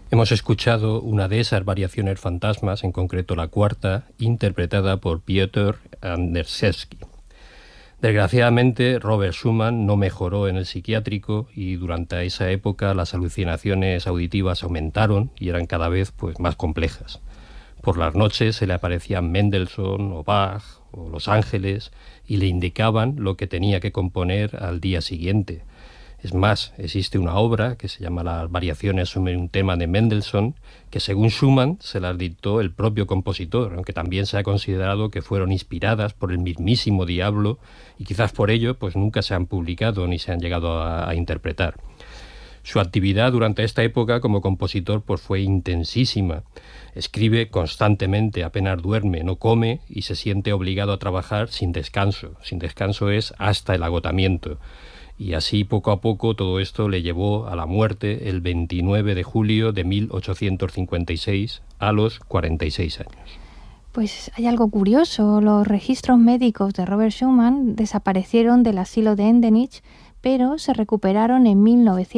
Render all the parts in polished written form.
Hemos escuchado una de esas variaciones fantasmas, en concreto la cuarta, interpretada por Piotr Anderszewski. Desgraciadamente, Robert Schumann no mejoró en el psiquiátrico y durante esa época las alucinaciones auditivas aumentaron y eran cada vez más complejas. Por las noches se le aparecían Mendelssohn o Bach o Los Ángeles y le indicaban lo que tenía que componer al día siguiente. Es más, existe una obra que se llama Las variaciones sobre un tema de Mendelssohn, que según Schumann se las dictó el propio compositor, aunque también se ha considerado que fueron inspiradas por el mismísimo diablo y quizás por ello nunca se han publicado ni se han llegado a interpretar. Su actividad durante esta época como compositor fue intensísima. Escribe constantemente, apenas duerme, no come y se siente obligado a trabajar sin descanso. Sin descanso es hasta el agotamiento. Y así, poco a poco, todo esto le llevó a la muerte el 29 de julio de 1856, a los 46 años. Pues hay algo curioso. Los registros médicos de Robert Schumann desaparecieron del asilo de Endenich, pero se recuperaron en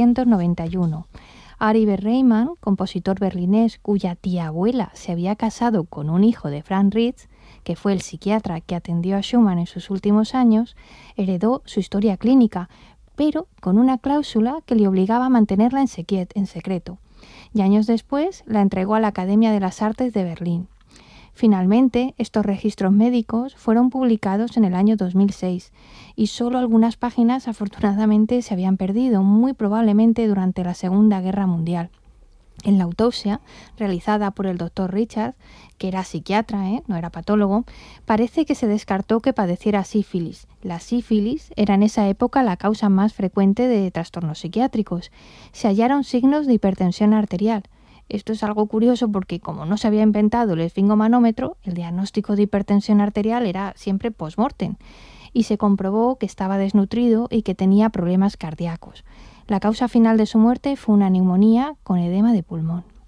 1991. Ari Berreimann, compositor berlinés cuya tía abuela se había casado con un hijo de Franz Liszt, que fue el psiquiatra que atendió a Schumann en sus últimos años, heredó su historia clínica, pero con una cláusula que le obligaba a mantenerla en secreto, y años después la entregó a la Academia de las Artes de Berlín. Finalmente, estos registros médicos fueron publicados en el año 2006 y solo algunas páginas afortunadamente se habían perdido, muy probablemente durante la Segunda Guerra Mundial. En la autopsia, realizada por el Dr. Richard, que era psiquiatra, no era patólogo, parece que se descartó que padeciera sífilis. La sífilis era en esa época la causa más frecuente de trastornos psiquiátricos. Se hallaron signos de hipertensión arterial. Esto es algo curioso porque, como no se había inventado el esfingomanómetro, el diagnóstico de hipertensión arterial era siempre post-mortem, y se comprobó que estaba desnutrido y que tenía problemas cardíacos. La causa final de su muerte fue una neumonía con edema de pulmón.